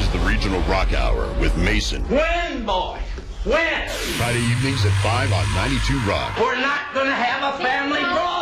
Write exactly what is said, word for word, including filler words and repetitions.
is the Regional Rock Hour with Mason. When, boy? When? Friday evenings at five on ninety-two Rock. We're not gonna have a family brawl.